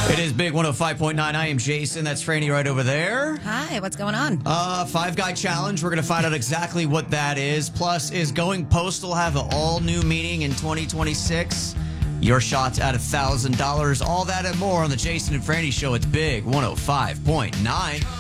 It is Big 105.9. I am Jason. That's Franny right over there. Hi, what's going on? Five Guy Challenge. We're going to find out exactly what that is. Plus, is going postal have an all-new meaning in 2026? Your shot's at $1,000. All that and more on the Jason and Franny Show. It's Big 105.9.